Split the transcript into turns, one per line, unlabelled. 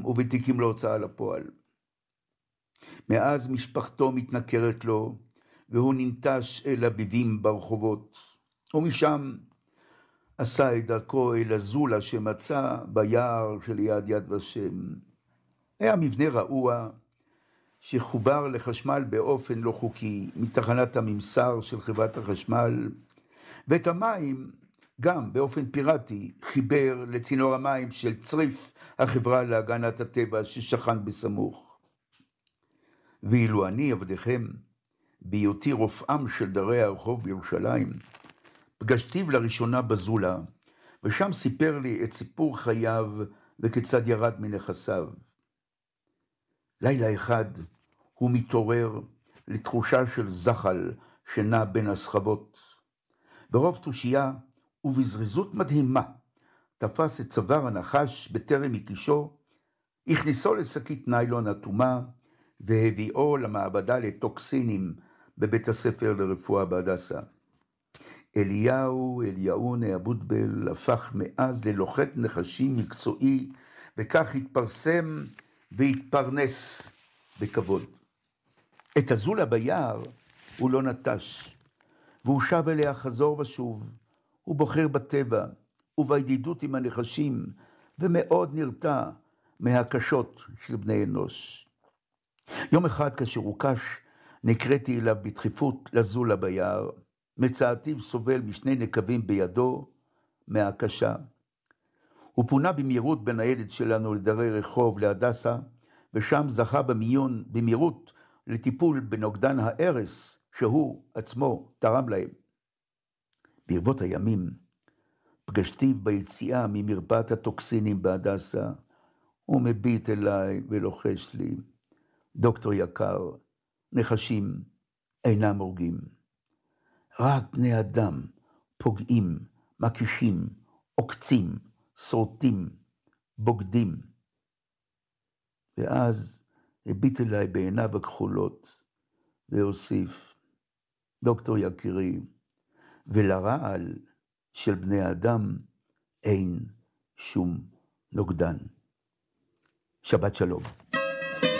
ובתיקים להוצאה לפועל. מאז משפחתו מתנכרת לו, והוא ננטש אל הביבים ברחובות, ומשם עשה את דרכו אל הזולה שמצא ביער שליד יד ושם. היה מבנה רעוע שחובר לחשמל באופן לא חוקי מתחנת הממסר של חברת החשמל, ואת המים גם באופן פיראטי חיבר לצינור המים של צריף החברה להגנת הטבע ששכן בסמוך. ואילו אני עבדכם, בהיותי רופאם של דרי הרחוב בירושלים, פגשתיו לראשונה בזולה, ושם סיפר לי את סיפור חייו וכיצד ירד מנכסיו. לילה אחד הוא מתעורר לתחושה של זחל שנע בין הסחבות. ברוב תושייה ובזריזות מדהימה תפס את צוואר הנחש בטרם הקישו, הכניסו לשקית ניילון אטומה והביאו למעבדה לטוקסינים בבית הספר לרפואה בהדסה. אליהו אבוטבול הפך מאז ללוחת נחשים מקצועי, וכך התפרסם והתפרנס בכבוד. את הזולה ביער הוא לא נטש, והוא שב אליה חזור ושוב. הוא בוחר בטבע ובידידות עם הנחשים, ומאוד נרתע מהקשות של בני אנוש. יום אחד כאשר הוא קש, נקראתי אליו בדחיפות לזולה ביער. מצאתיו סובל משני נקבים בידו מהקשה. הוא פונה במהירות בניידת שלנו לדרי רחוב להדסה, ושם זכה במיון במהירות לטיפול בנוגדן ההרס שהוא עצמו תרם להם. ברבות הימים פגשתיו ביציאה ממרפאת הטוקסינים בהדסה. הוא מביט אליי ולוחש לי, דוקטור יקר, נחשים אינם הורגים. רק בני אדם פוגעים, מקישים, עוקצים, סורטים, בוגדים. ואז הביט אליי בעיניו הכחולות והוסיף, דוקטור יקירי, ולרעל של בני האדם אין שום נוגדן. שבת שלום.